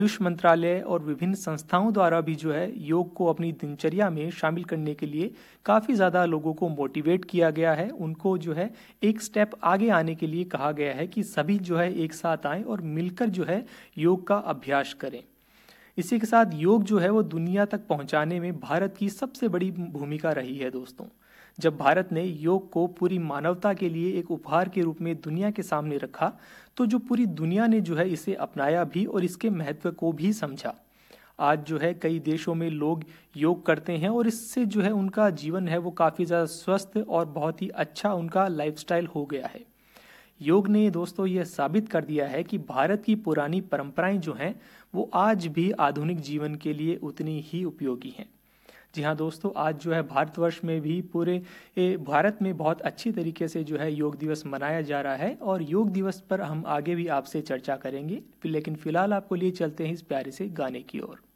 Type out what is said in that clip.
आयुष मंत्रालय और विभिन्न संस्थाओं द्वारा भी जो है योग को अपनी दिनचर्या में शामिल करने के लिए काफ़ी ज़्यादा लोगों को मोटिवेट किया गया है। उनको जो है एक स्टेप आगे आने के लिए कहा गया है कि सभी जो है एक साथ आएं और मिलकर जो है योग का अभ्यास करें। इसी के साथ योग जो है वो दुनिया तक पहुंचाने में भारत की सबसे बड़ी भूमिका रही है दोस्तों। जब भारत ने योग को पूरी मानवता के लिए एक उपहार के रूप में दुनिया के सामने रखा, तो जो पूरी दुनिया ने जो है इसे अपनाया भी और इसके महत्व को भी समझा। आज जो है कई देशों में लोग योग करते हैं और इससे जो है उनका जीवन है वो काफ़ी ज़्यादा स्वस्थ और बहुत ही अच्छा उनका लाइफस्टाइल हो गया है। योग ने दोस्तों ये साबित कर दिया है कि भारत की पुरानी परंपराएं जो हैं वो आज भी आधुनिक जीवन के लिए उतनी ही उपयोगी हैं। जी हाँ दोस्तों, आज जो है भारतवर्ष में भी पूरे भारत में बहुत अच्छी तरीके से जो है योग दिवस मनाया जा रहा है और योग दिवस पर हम आगे भी आपसे चर्चा करेंगे। लेकिन फिलहाल आपको लिए चलते हैं इस प्यारे से गाने की ओर।